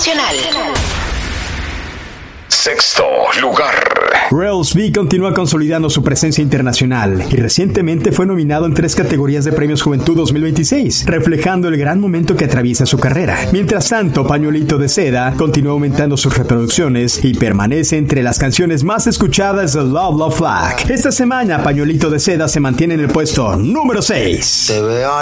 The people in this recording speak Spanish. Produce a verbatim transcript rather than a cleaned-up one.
internacional. Sexto lugar. Rels B continúa consolidando su presencia internacional y recientemente fue nominado en tres categorías de Premios Juventud dos mil veintiséis, reflejando el gran momento que atraviesa su carrera. Mientras tanto, Pañuelito de Seda continúa aumentando sus reproducciones y permanece entre las canciones más escuchadas de Love Love Flag. Esta semana, Pañuelito de Seda se mantiene en el puesto número seis. Te veo